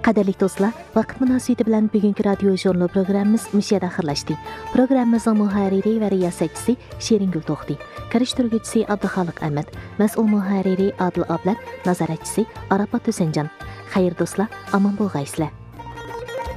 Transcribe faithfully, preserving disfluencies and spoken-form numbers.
Qadirlik do'stlar, vaqt munosabati bilan bugungi radio jurnal programmamiz mushada axirlashdi. Programmamizning muharriri va riyosatchisi Sheringul To'xti, karishtiruvchisi Abduxoliq Ahmad, mas'ul muharriri Adil Ablat, nazoratchisi Arafat Husanjon. Xayr do'stlar, omon bo'lg'aysizlar.